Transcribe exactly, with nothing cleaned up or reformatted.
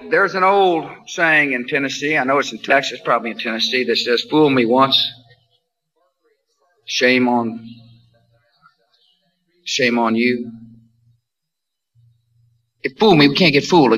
There's an old saying in Tennessee, I know it's in Texas, probably in Tennessee, that says, fool me once, shame on, shame on you. If fool me, we can't get fooled